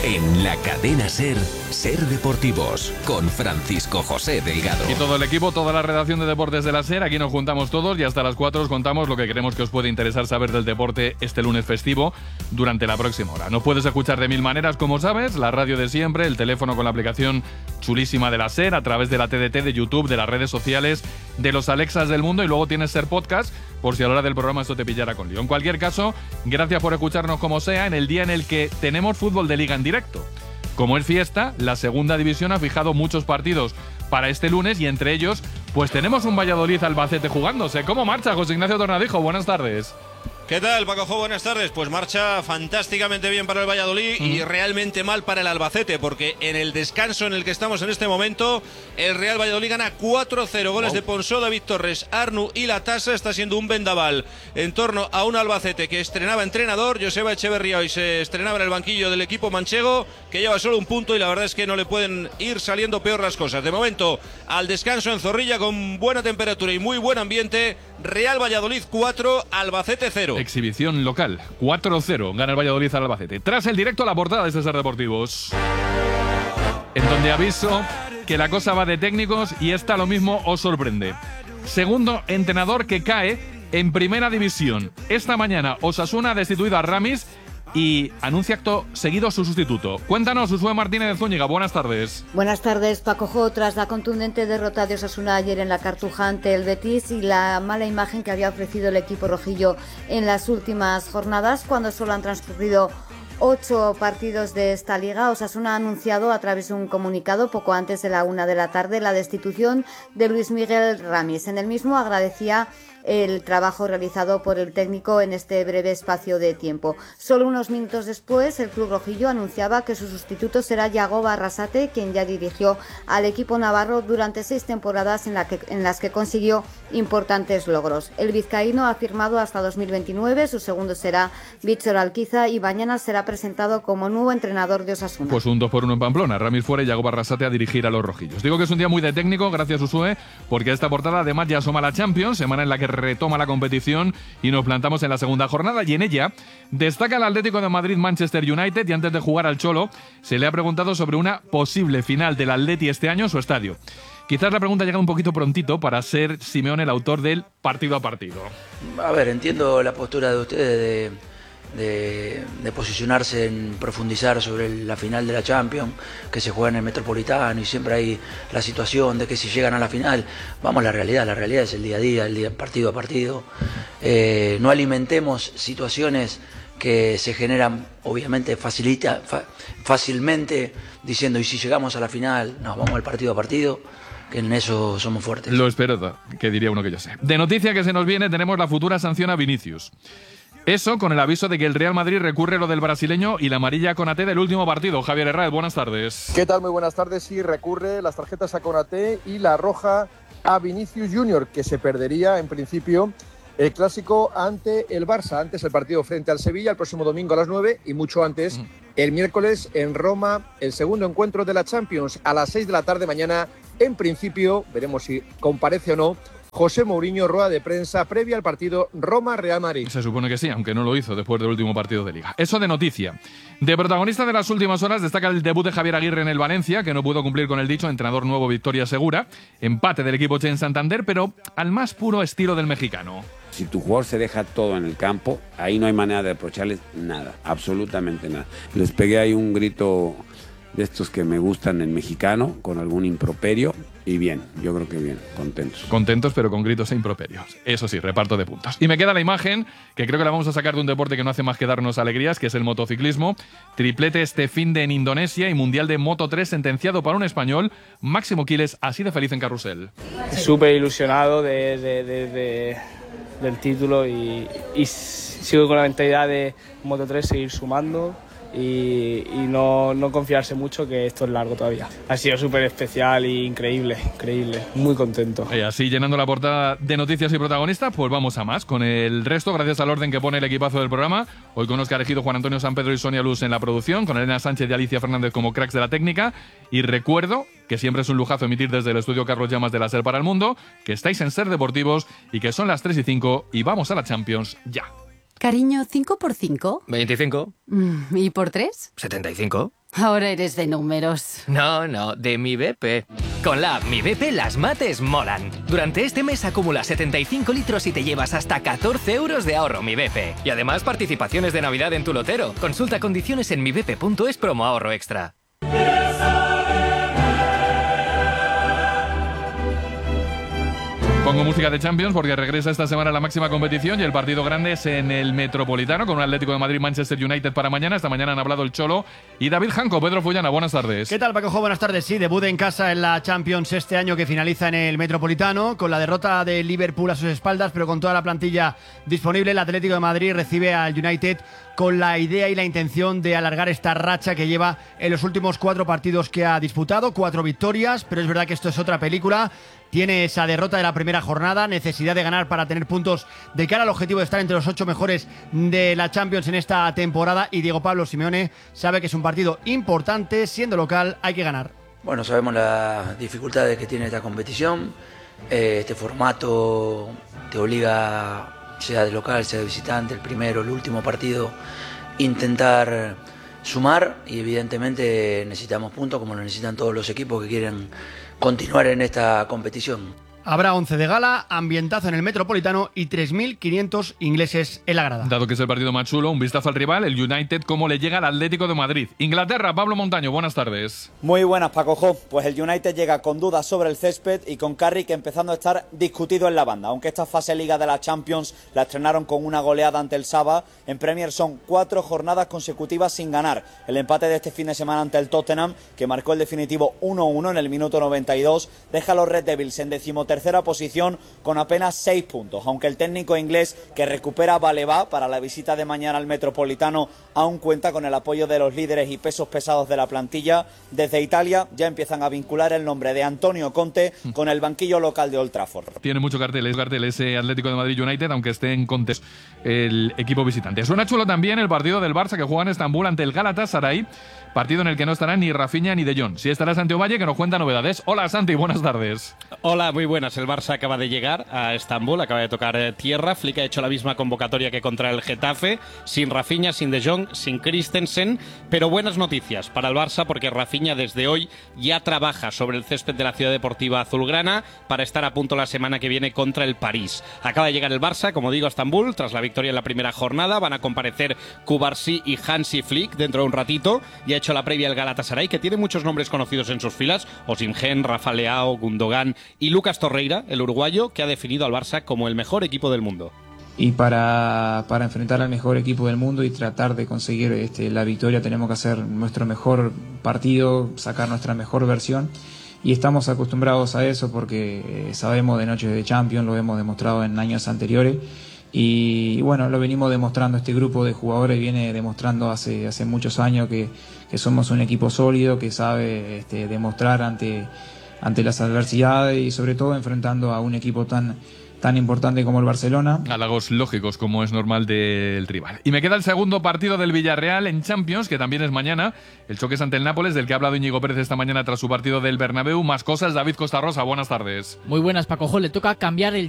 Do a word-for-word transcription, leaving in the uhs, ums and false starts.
En la cadena SER, SER Deportivos, con Francisco José Delgado. Y todo el equipo, toda la redacción de Deportes de la SER, aquí nos juntamos todos y hasta las cuatro os contamos lo que creemos que os puede interesar saber del deporte este lunes festivo durante la próxima hora. Nos puedes escuchar de mil maneras, como sabes, la radio de siempre, el teléfono con la aplicación chulísima de la SER, a través de la T D T, de YouTube, de las redes sociales, de los Alexas del mundo, y luego tienes SER Podcast, por si a la hora del programa esto te pillara con lío. En cualquier caso, gracias por escucharnos como sea, en el día en el que tenemos fútbol de liga en directo. Como es fiesta, la segunda división ha fijado muchos partidos para este lunes y entre ellos, pues tenemos un Valladolid-Albacete jugándose. ¿Cómo marcha, José Ignacio Tornadijo? Buenas tardes. ¿Qué tal, Pacojo? Buenas tardes. Pues marcha fantásticamente bien para el Valladolid mm. y realmente mal para el Albacete, porque en el descanso en el que estamos en este momento, el Real Valladolid gana cuatro cero. Goles wow. de Ponsó, David Torres, Arnu y Latasa. Está siendo un vendaval en torno a un Albacete que estrenaba entrenador. Joseba Echeverría hoy se estrenaba en el banquillo del equipo manchego, que lleva solo un punto y la verdad es que no le pueden ir saliendo peor las cosas. De momento, al descanso en Zorrilla, con buena temperatura y muy buen ambiente, Real Valladolid cuatro, Albacete cero. Exhibición local, cuatro cero, gana el Valladolid al Albacete. Tras el directo, la portada de César Deportivos, en donde aviso que la cosa va de técnicos y esta lo mismo os sorprende. Segundo entrenador que cae en primera división. Esta mañana Osasuna ha destituido a Ramis y anuncia acto seguido su sustituto. Cuéntanos, Usue Martínez de Zúñiga, buenas tardes. Buenas tardes, Pacojo. Tras la contundente derrota de Osasuna ayer en la Cartuja ante el Betis y la mala imagen que había ofrecido el equipo rojillo en las últimas jornadas, cuando solo han transcurrido ocho partidos de esta liga, Osasuna ha anunciado a través de un comunicado poco antes de la una de la tarde la destitución de Luis Miguel Ramis. En el mismo agradecía el trabajo realizado por el técnico en este breve espacio de tiempo. Solo unos minutos después, el club rojillo anunciaba que su sustituto será Yago Barrasate, quien ya dirigió al equipo navarro durante seis temporadas en, la que, en las que consiguió importantes logros. El vizcaíno ha firmado hasta dos mil veintinueve, su segundo será Víctor Alquiza y mañana será presentado como nuevo entrenador de Osasuna. Pues un dos por uno en Pamplona, Ramis fuera y Yago Barrasate a dirigir a los rojillos. Digo que es un día muy de técnico, gracias Usue, porque esta portada además ya asoma la Champions, semana en la que retoma la competición y nos plantamos en la segunda jornada, y en ella destaca el Atlético de Madrid-Manchester United, y antes de jugar al Cholo se le ha preguntado sobre una posible final del Atleti este año en su estadio. Quizás la pregunta llega un poquito prontito para ser Simeone el autor del partido a partido. A ver, entiendo la postura de ustedes de, de, de posicionarse en profundizar sobre la final de la Champions, que se juega en el Metropolitano y siempre hay la situación de que si llegan a la final, vamos a la realidad, la realidad es el día a día, el día partido a partido. Eh, no alimentemos situaciones que se generan obviamente facilita, fa, fácilmente diciendo y si llegamos a la final, nos vamos al partido a partido, que en eso somos fuertes. Lo espero, que diría uno que yo sé. De noticia que se nos viene, tenemos la futura sanción a Vinicius. Eso con el aviso de que el Real Madrid recurre lo del brasileño y la amarilla a Konaté del último partido. Javier Herrera, buenas tardes. ¿Qué tal? Muy buenas tardes. Sí, recurre las tarjetas a Konaté y la roja a Vinicius Junior, que se perdería en principio el clásico ante el Barça. Antes el partido frente al Sevilla, el próximo domingo a las nueve, y mucho antes, mm. el miércoles en Roma, el segundo encuentro de la Champions a las seis de la tarde mañana. En principio, veremos si comparece o no José Mourinho, rueda de prensa previa al partido Roma-Real Madrid. Se supone que sí, aunque no lo hizo después del último partido de Liga. Eso de noticia. De protagonista de las últimas horas destaca el debut de Javier Aguirre en el Valencia, que no pudo cumplir con el dicho, entrenador nuevo, victoria segura. Empate del equipo Che en Santander, pero al más puro estilo del mexicano. Si tu jugador se deja todo en el campo, ahí no hay manera de reprocharles nada, absolutamente nada. Les pegué ahí un grito de estos que me gustan en mexicano, con algún improperio, y bien, yo creo que bien, contentos. Contentos, pero con gritos e improperios. Eso sí, reparto de puntos. Y me queda la imagen, que creo que la vamos a sacar de un deporte que no hace más que darnos alegrías, que es el motociclismo. Triplete este finde en Indonesia y Mundial de Moto tres sentenciado para un español, Máximo Quiles, así de feliz en carrusel. Súper ilusionado de, de, de, de, del título y, y sigo con la mentalidad de Moto tres seguir sumando. Y, y no, no confiarse mucho, que esto es largo todavía. Ha sido súper especial e increíble, increíble, muy contento. Y así, llenando la portada de noticias y protagonistas, pues vamos a más con el resto, gracias al orden que pone el equipazo del programa. Hoy con Óscar Ejido, Juan Antonio San Pedro y Sonia Luz en la producción, con Elena Sánchez y Alicia Fernández como cracks de la técnica. Y recuerdo que siempre es un lujazo emitir desde el estudio Carlos Llamas de la SER para el Mundo, que estáis en SER Deportivos y que son las tres y cinco y vamos a la Champions ya. Cariño, ¿cinco por cinco? veinticinco. ¿Y por tres? setenta y cinco. Ahora eres de números. No, no, de Mi B P. Con la app Mi B P las mates molan. Durante este mes acumula setenta y cinco litros y te llevas hasta catorce euros de ahorro Mi B P. Y además participaciones de Navidad en tu lotero. Consulta condiciones en mi b p punto es promo ahorro extra. Pongo música de Champions porque regresa esta semana la máxima competición y el partido grande es en el Metropolitano con un Atlético de Madrid Manchester United para mañana. Esta mañana han hablado el Cholo y David Janco. Pedro Fullana, buenas tardes. ¿Qué tal, Pacojo? Buenas tardes. Sí, debut en casa en la Champions este año que finaliza en el Metropolitano con la derrota de Liverpool a sus espaldas, pero con toda la plantilla disponible. El Atlético de Madrid recibe al United con la idea y la intención de alargar esta racha que lleva en los últimos cuatro partidos que ha disputado, cuatro victorias, pero es verdad que esto es otra película. Tiene esa derrota de la primera jornada, necesidad de ganar para tener puntos de cara al objetivo de estar entre los ocho mejores de la Champions en esta temporada, y Diego Pablo Simeone sabe que es un partido importante, siendo local hay que ganar. Bueno, sabemos las dificultades que tiene esta competición, eh, este formato te obliga, sea de local, sea de visitante, el primero, el último partido, intentar sumar, y evidentemente necesitamos puntos como lo necesitan todos los equipos que quieren continuar en esta competición. Habrá once de gala, ambientazo en el Metropolitano y tres mil quinientos ingleses en la grada. Dado que es el partido más chulo, un vistazo al rival, el United, cómo le llega al Atlético de Madrid. Inglaterra, Pablo Montaño, buenas tardes. Muy buenas, Pacojo. Pues el United llega con dudas sobre el césped y con Carrick empezando a estar discutido en la banda. Aunque esta fase Liga de la Champions la estrenaron con una goleada ante el Saba, en Premier son cuatro jornadas consecutivas sin ganar. El empate de este fin de semana ante el Tottenham, que marcó el definitivo uno uno en el minuto noventa y dos, deja a los Red Devils en decimotercera posición con apenas seis puntos, aunque el técnico inglés que recupera Baleba para la visita de mañana al Metropolitano aún cuenta con el apoyo de los líderes y pesos pesados de la plantilla. Desde Italia ya empiezan a vincular el nombre de Antonio Conte con el banquillo local de Old Trafford. Tiene mucho cartel, cartel ese Atlético de Madrid United, aunque esté en Conte el equipo visitante. Suena chulo también el partido del Barça que juega en Estambul ante el Galatasaray, partido en el que no estarán ni Rafinha ni De Jong. Sí estará Santi Ovalle, que nos cuenta novedades. Hola Santi, buenas tardes. Hola, muy buenas. El Barça acaba de llegar a Estambul, acaba de tocar eh, tierra. Flick ha hecho la misma convocatoria que contra el Getafe, sin Rafinha, sin De Jong, sin Christensen, pero buenas noticias para el Barça porque Rafinha desde hoy ya trabaja sobre el césped de la Ciudad Deportiva Azulgrana para estar a punto la semana que viene contra el París. Acaba de llegar el Barça, como digo, a Estambul tras la victoria en la primera jornada. Van a comparecer Cubarsí y Hansi Flick dentro de un ratito. Ya ha hecho la previa el Galatasaray, que tiene muchos nombres conocidos en sus filas: Osimhen, Rafa Leao, Gundogan y Lucas Torreira, el uruguayo, que ha definido al Barça como el mejor equipo del mundo. Y para, para enfrentar al mejor equipo del mundo y tratar de conseguir este, la victoria, tenemos que hacer nuestro mejor partido, sacar nuestra mejor versión. Y estamos acostumbrados a eso porque eh, sabemos de noches de Champions, lo hemos demostrado en años anteriores. Y bueno, lo venimos demostrando, este grupo de jugadores viene demostrando hace, hace muchos años que, que somos un equipo sólido, que sabe este, demostrar ante, ante las adversidades y sobre todo enfrentando a un equipo tan, tan importante como el Barcelona. Halagos lógicos, como es normal del rival. Y me queda el segundo partido del Villarreal en Champions, que también es mañana. El choque es ante el Nápoles, del que ha hablado Íñigo Pérez esta mañana tras su partido del Bernabéu. Más cosas, David Costa Rosa, buenas tardes. Muy buenas, Paco. Le toca cambiar el